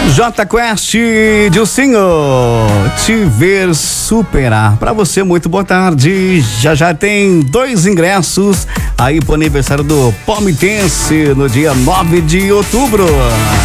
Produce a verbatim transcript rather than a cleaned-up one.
J Quest de o Senhor Te Ver Superar. Pra você, muito boa tarde. Já já tem dois ingressos aí pro aniversário do Palmitense no dia nove de outubro.